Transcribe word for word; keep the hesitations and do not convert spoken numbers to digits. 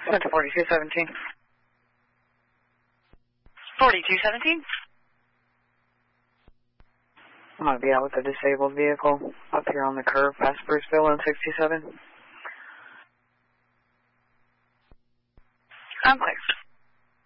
Center forty-two seventeen. forty-two seventeen? I'm going to be out with a disabled vehicle up here on the curve past Bruceville on sixty-seven. I'm clear.